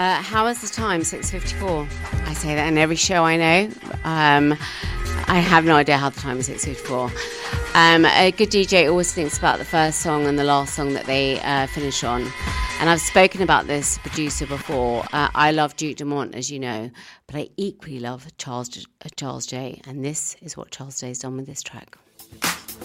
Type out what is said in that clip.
How is the time? 6:54. I say that in every show I know. I have no idea how the time is 6:54. A good DJ always thinks about the first song and the last song that they finish on. And I've spoken about this producer before. I love Duke Dumont, as you know, but I equally love Charles J. And this is what Charles J has done with this track.